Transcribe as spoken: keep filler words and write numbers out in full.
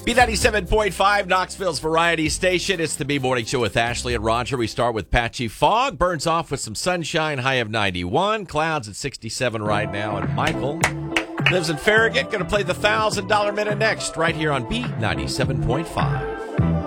B ninety-seven point five, Knoxville's Variety Station. It's the B-Morning Show with Ashley and Roger. We start with patchy fog. Burns off with some sunshine, high of ninety-one. Clouds at sixty-seven right now. And Michael lives in Farragut. Going to play the one thousand dollar minute next right here on B ninety-seven point five.